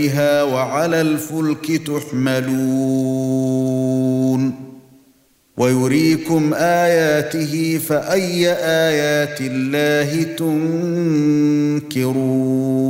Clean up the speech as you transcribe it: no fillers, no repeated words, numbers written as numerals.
بها وعلى الفلك تحملون ويريكم آياته فأي آيات الله تنكرون